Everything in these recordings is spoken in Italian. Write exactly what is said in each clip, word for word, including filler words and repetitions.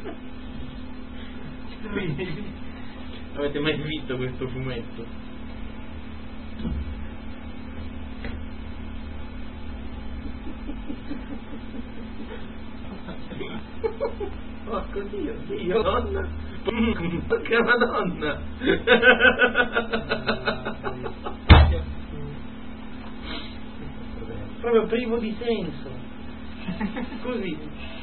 Avete mai visto questo fumetto? Porco Dio, Dio, donna, porca madonna. Proprio privo di senso. Così.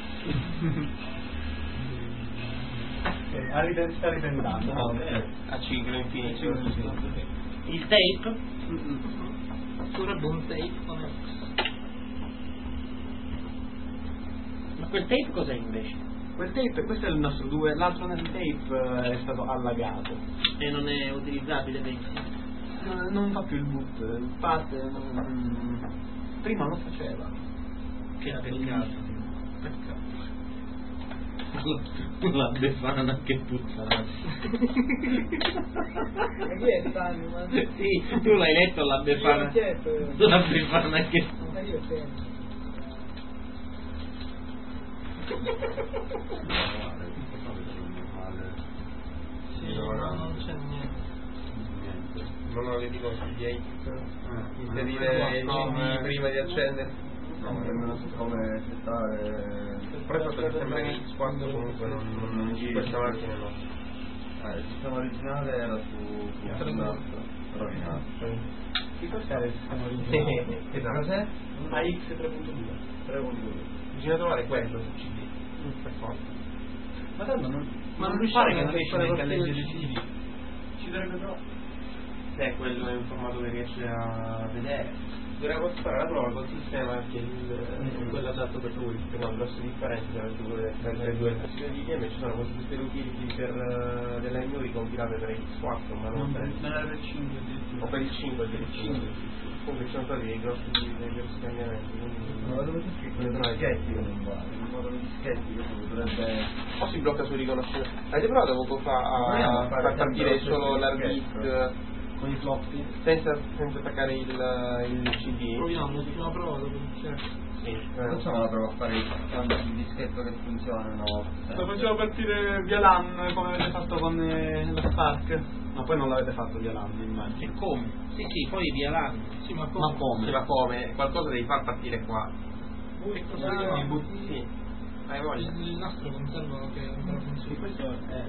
A ripensare, sta ripensando. No, a ciclo infinito. Il tape? Sarebbe un tape con X. Ma quel tape cos'è invece? Quel tape, questo è il nostro due, l'altro nel tape è stato allagato. E non è utilizzabile bene? Non, non fa più il boot, parte. Non, prima lo faceva. Che peccato. Peccato. La Befana che puttana. Ma chi è Stanley? Ma... Sì, tu l'hai letto la Befana. Io certo. La Befana che... Ma io certo. Sì, ma non c'è niente. Non ho le ricordi di X. Inserire il no, C D eh. prima di accendere. No, nemmeno so come settare. Però il fatto che sembra che X quattro comunque non, non, non giri questa macchina, no. Eh, il sistema originale era su rovinato. Rovinato. Che cos'era il sistema originale? Esatto. Cos'è? A X tre punto due. tre punto due. Bisogna trovare quello sul C D. Per forza. Ma tanto non, Ma non non pare che riusciamo non a riesci fare neanche a lo leggere il stesso C D. Ci dovrebbe provare. Se quello è un formato che riesce a vedere. Dovremmo fare la prova col sistema che il, quello adatto per lui, che fa grosse differenze tra le due le due versioni di game. Ci sono queste utility per uh, delle memory compilate per X quattro, ma non per il Non era per cinque o per il cinque addirittura. Comunque ci sono stati dei grossi, dei grossi cambiamenti. Ma dove c'è scritto le dischetti che non vale? Il modo di dischetti che potrebbe. O si blocca sul riconoscimento. Avete provato poco fa a far partire solo l'hard disk con i floppy. senza, senza attaccare il, il C D? Proviamo, facciamo una prova dopo. Certo. Sì. Eh. Facciamo la prova a fare il dischetto che funziona una volta. Lo facciamo partire via LAN come avete fatto con eh, la Spark. Ma poi non l'avete fatto via LAN, immagino. E come? Sì, sì, poi via l'anno. Sì, ma come? Ma come? Sì, ma come? Qualcosa devi far partire qua. Che cosa Ah, vogliamo? i butti, sì. Hai voglia. Il, il nastro conserva che ancora funziona. Questo è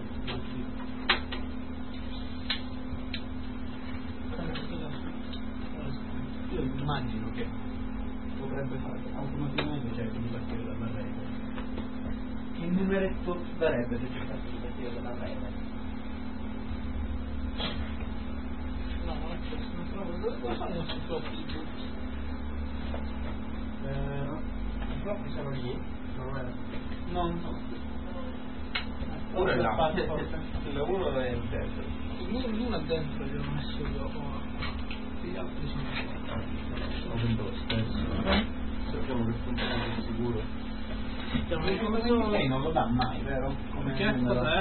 io immagino che potrebbe fare automaticamente, cioè di partire dalla rete. Che numeretto darebbe se cercasse di partire dalla rete? No, non è questo, non trovo. Dove dove sono i nostri floppy di boot? Eh, no. I floppy sono lì? Non è. No, no. Uno è là. Parte, forse. Il uno non è il terzo. L'uno è dentro, gliel'ho messo io. Oh. Gli altri sono. Sappiamo che funziona di sicuro. Lei non lo dà mai, vero? Come Che numero. cos'è?